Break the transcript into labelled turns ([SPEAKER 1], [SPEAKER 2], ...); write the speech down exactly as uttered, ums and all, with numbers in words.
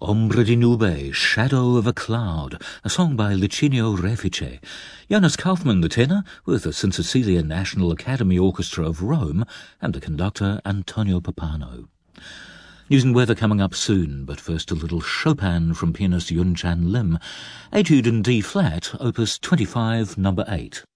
[SPEAKER 1] Ombra di Nube, Shadow of a Cloud, a song by Licinio Refice. Jonas Kaufmann, the tenor, with the Saint Cecilia National Academy Orchestra of Rome, and the conductor Antonio Papano. News and weather coming up soon, but first a little Chopin from pianist Yun Chan Lim, Etude in D-flat, opus twenty-five, number eight.